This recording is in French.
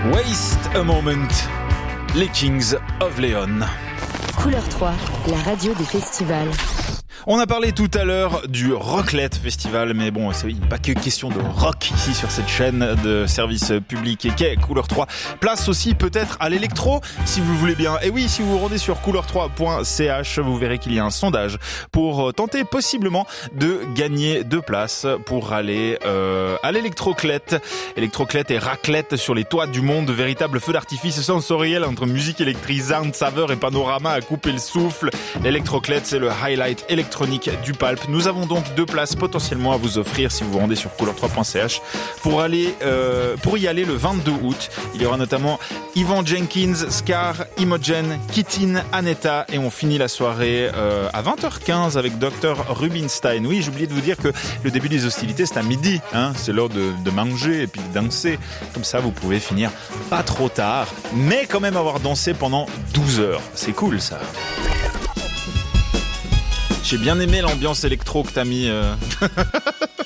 Waste a Moment, les Kings of Leon. Couleur 3, la radio des festivals. On a parlé tout à l'heure du Rocklet Festival, mais bon, c'est pas que question de rock ici sur cette chaîne de service public et qu'est Couleur 3. Place aussi peut-être à l'électro, si vous le voulez bien. Et oui, si vous vous rendez sur couleur3.ch, vous verrez qu'il y a un sondage pour tenter possiblement de gagner 2 places pour aller à l'électroclette. Électroclette et raclette sur les toits du monde, véritable feu d'artifice sensoriel entre musique électrisante, saveur et panorama à couper le souffle. L'électroclette, c'est le highlight électronique du Palp. Nous avons donc 2 places potentiellement à vous offrir si vous vous rendez sur couleur3.ch pour y aller le 22 août. Il y aura notamment Ivan Jenkins, Scar, Imogen, Kittin, Aneta et on finit la soirée à 20h15 avec Dr Rubinstein. Oui, j'ai oublié de vous dire que le début des hostilités c'est à midi, hein, c'est l'heure de manger et puis de danser. Comme ça vous pouvez finir pas trop tard, mais quand même avoir dansé pendant 12 heures. C'est cool ça. J'ai bien aimé l'ambiance électro que t'as mis.